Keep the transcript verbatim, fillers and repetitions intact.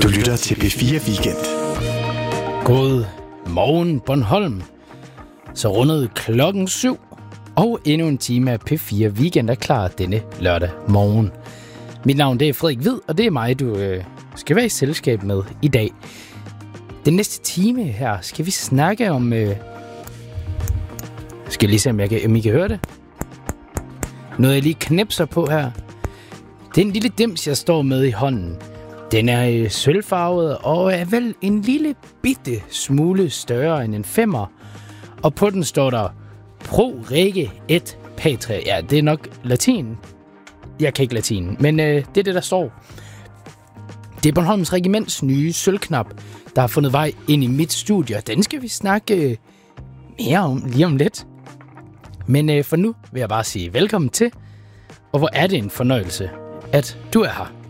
Du lytter til P fire Weekend. God morgen Bornholm. Så rundede klokken syv, og endnu en time af P fire Weekend er klar denne lørdag morgen. Mit navn det er Frederik Hvid, og det er mig, du øh, skal være i selskab med i dag. Den næste time her skal vi snakke om... Øh, skal jeg lige se, om, jeg kan, om I kan høre det? Noget, jeg lige knipser på her. Det er en lille dims, jeg står med i hånden. Den er øh, sølvfarvet og er vel en lille bitte smule større end en femmer. Og på den står der Pro Rege et Patria. Ja, det er nok latin. Jeg kan ikke latin, men øh, det er det, der står. Det er Bornholms Regiments nye sølvknap, der har fundet vej ind i mit studie. Og den skal vi snakke øh, mere om lige om lidt. Men øh, for nu vil jeg bare sige velkommen til. Og hvor er det en fornøjelse, at du er her.